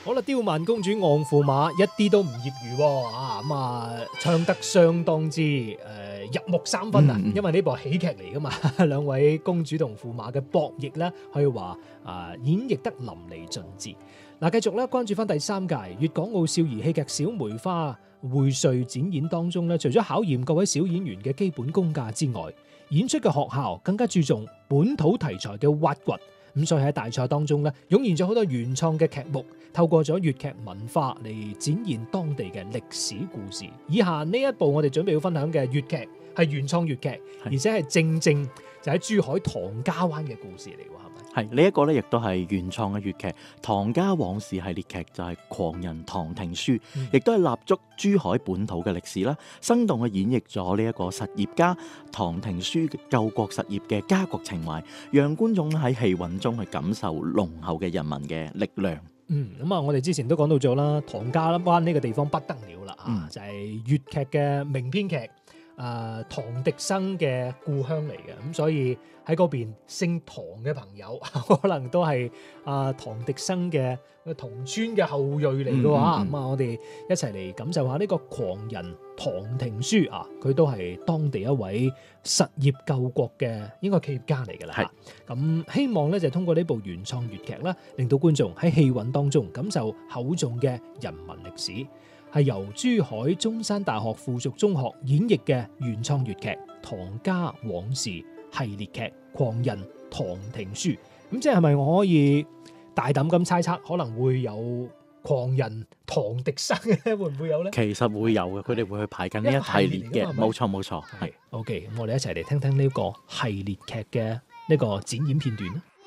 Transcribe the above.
好啦，刁蠻公主昂駙馬一啲都唔業餘喎，唱得相當之入木三分啊！因為呢部係喜劇嚟噶嘛，兩位公主同駙馬嘅博弈咧，可以話演繹得淋漓盡致。嗱，繼續咧關注翻第3屆粵港澳少兒戲劇小梅花薈萃展演當中咧，除咗考驗各位小演員嘅基本功架之外，演出嘅學校更加注重本土題材嘅挖掘。咁所以喺大賽當中咧，湧現咗好多原創嘅劇目，透過咗粵劇文化嚟展現當地嘅歷史故事。以下呢一部我哋準備要分享嘅粵劇係原創粵劇，而且係正就喺珠海唐家灣嘅故事嚟喎，係咪？ 係呢一個咧，亦都係原創嘅粵劇《唐家往事》系列劇，就係狂人唐廷書，亦都係立足珠海本土嘅歷史啦，生動去演繹咗呢一個實業家唐廷書救國實業嘅家國情懷，讓觀眾喺戲韻中去感受濃厚嘅人民嘅力量。 我哋之前都講到咗啦，唐家灣呢個地方不得了啦，就係粵劇嘅名編劇。唐滌生嘅故鄉嚟嘅，咁所以喺嗰邊姓唐嘅朋友，可能都係唐滌生嘅同村嘅後裔嚟嘅話，我哋一齊嚟感受下呢個狂人唐廷書啊，佢都係當地一位實業救國嘅應該企業家嚟㗎啦。咁希望咧就通過呢部原創粵劇啦，令到觀眾喺戲韻當中感受厚重嘅人民歷史。係由珠海中山大學附屬中學演繹嘅原創粵劇《唐家往事》系列劇《狂人唐廷書》。咁即係咪我可以大膽咁猜測，可能會有狂人唐滌生咧？會唔會有咧？ 其實會有嘅，佢哋會去排緊呢一系列嘅，冇錯冇錯。 係 OK，咁我哋一齊嚟聽聽呢個系列劇嘅呢個展演片段啦。